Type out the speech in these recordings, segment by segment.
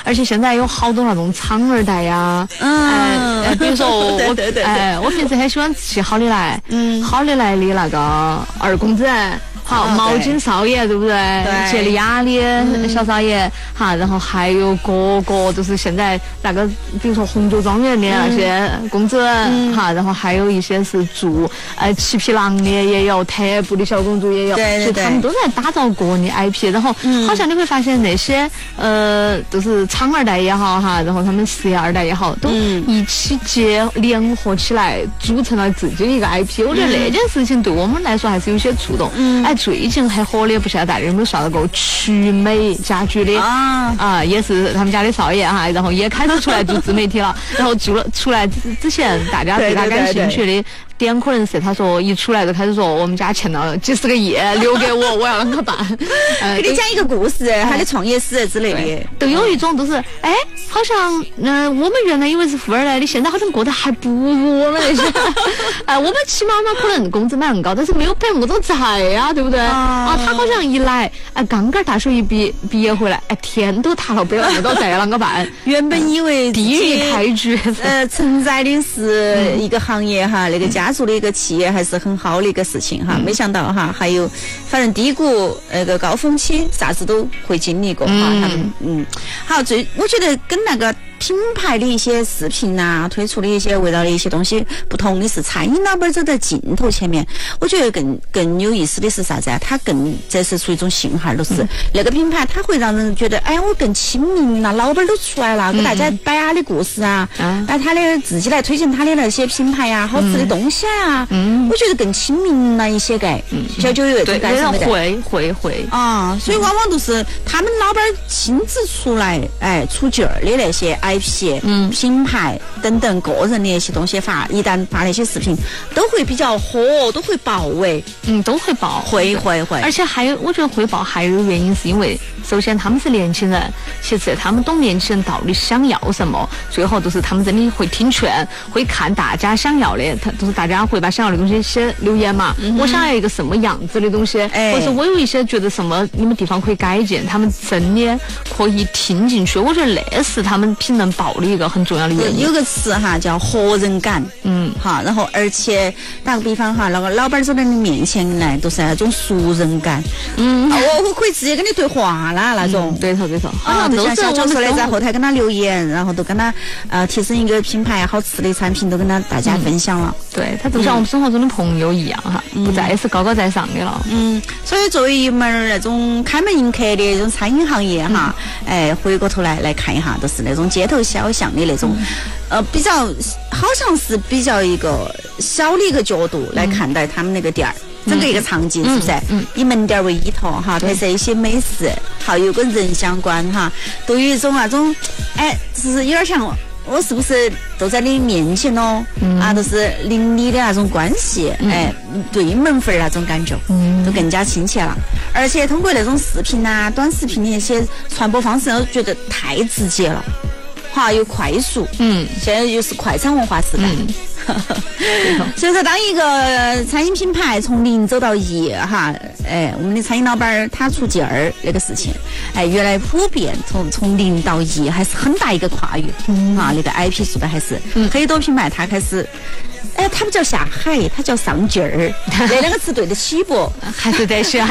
而且现在有好多那种厂二代呀，比如说我平时很喜欢吃好利来，好利来的那个二公子。好，毛巾少爷对不对？杰里亚的小少爷，哈，然后还有各个就是现在那个，比如说红酒庄园的那些公子，哈，然后还有一些是做七匹狼的也有，特步的小公主也有，所以他们都在打造个人 IP， 然后好像你会发现那些都是厂二代也好哈，然后他们事业二代也好，都一起联合起来组成了自己的一个 IP， 我觉得那件事情对我们来说还是有些触动。最近很火的，不晓得大家有没有刷到过曲美家居的也是他们家的少爷哈，然后也开始出来做自媒体了，然后出来之前大家对他感兴趣的点可能是他说一出来就开始说我们家欠了几十个亿留给我，我要啷个办？ 给你讲一个故事，他的创业史之类的， 都有一种都是好像我们原来以为是富二代的，现在好像过得还不如我们那些我们起码可能工资蛮高，但是没有背那么多债呀，对不对？他好像一来刚刚大学一毕业回来，天都塌了，背了那么多债，啷个办？ 原本以为地狱开局承载的是一个行业哈，那个家族的一个企业还是很好的一个事情哈，没想到哈还有反正低谷那个高峰期啥子都会经历过哈，他们好，我觉得跟那个品牌的一些视频啊，推出的一些围绕的一些东西不同的是，餐饮老板走在镜头前面，我觉得更有意思的是啥子啊？它这是属于一种信号，就是那个品牌它会让人觉得，我更亲民了，老板都出来了，给大家摆他的故事啊，摆他的自己来推荐他的那些品牌啊，好吃的东西啊，我觉得更亲民了一些个。小九有这种感受没得？ 会啊，所以往往都是他们老板亲自出来，出劲儿的那些IP、品牌等等个人的一些东西一旦发那些视频，都会比较火，都会爆都会爆， 会。 而且还有，我觉得会爆还有一个原因是因为，首先他们是年轻人，其次他们懂年轻人到底想要什么，最后都是他们真的会听劝，会看大家想要的，都是大家会把想要的东西写留言嘛。我想要一个什么样子的东西，或者我有一些觉得什么你们地方可以改进，他们真的可以听进去。我觉得那是他们品能爆的一个很重要的原因。 有个词哈叫活人感，然后而且打个比方哈，那个老板走到你面前来都是那种熟人感，我可以直接跟你对话啦那种， 对头， 就像小九说的，在后台跟他留言，然后都跟他提升一个品牌好吃的产品，都跟大家分享了。 对，他就像我们生活中的朋友一样哈，不再是高高在上的了。 所以作为一门那种开门迎客的那种餐饮行业哈，回过头来看一下，都是那种街头小巷的那种，比较好像是比较一个小的一个角度来看待他们那个店儿。整个一个场景是不是？以门店为依托哈，拍摄一些美食，好有个人相关哈，都有一种那种，是有点像我是不是都在你面前哦？都是邻里的那种关系，对门份那种感觉，都更加亲切了。而且通过那种视频啊、短视频的一些传播方式，我觉得太直接了。又快速，现在就是快餐文化时代。所以说，当一个餐饮品牌从零走到一我们的餐饮老板他出劲儿那个事情，原来普遍从零到一还是很大一个跨越，那个 IP 做的还是很多品牌他开始。它不叫下海，它叫上劲儿。那两个词对得起不？ 还是得行。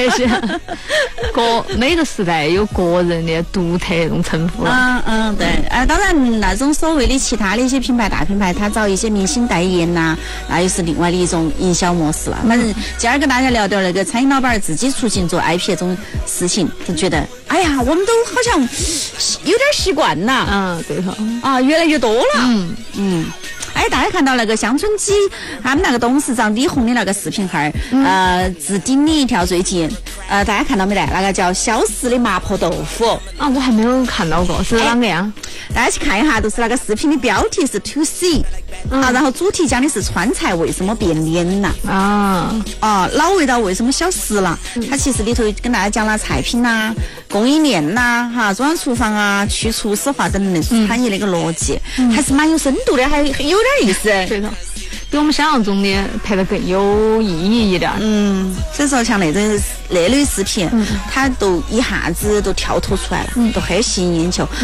每个时代有个人的独特那种称呼。 对。当然那种所谓的其他的一些品牌大品牌，他找一些明星代言呐，那又是另外的一种营销模式了。反正今儿跟大家聊点那个餐饮老板自己出行做 IP 这种事情，就觉得我们都好像有点习惯了。 对头。 越来越多了。大家看到那个乡村鸡他们那个董事长李红的那个视频号置顶的一条最近大家看到没得？那个叫消失的麻婆豆腐我还没有看到过，是啷个样？ 大家去看一下，就是那个视频的标题是 To See 然后主题讲的是川菜为什么变脸了老味道为什么消失了？它其实里头跟大家讲了菜品呐、供应链呐、中央厨房啊、去厨师化等等产业那个逻辑，还是蛮有深度的，还有点意思。 对的，比我们想象中的拍得更有意义一点。 所以说像那类视频，它都一下子都跳脱出来了，都很吸引眼球。